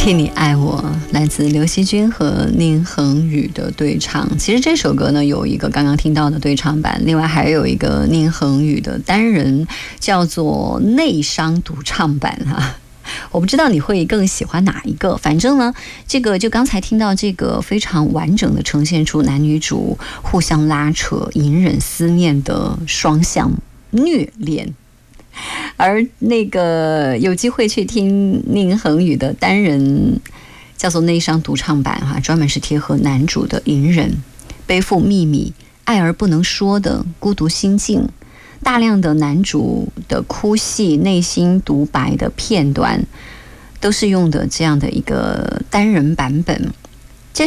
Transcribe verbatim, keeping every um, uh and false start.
替你爱我，来自刘惜君和宁恒宇的对唱。其实这首歌呢，有一个刚刚听到的对唱版，另外还有一个宁恒宇的单人，叫做内伤独唱版哈。我不知道你会更喜欢哪一个，反正呢，这个就刚才听到这个非常完整的呈现出男女主互相拉扯、隐忍思念的双向虐恋。而那个有机会去听宁恒宇的单人叫做内伤独唱版哈，专门是贴合男主的隐忍、背负秘密、爱而不能说的孤独心境，大量的男主的哭戏、内心独白的片段，都是用的这样的一个单人版本。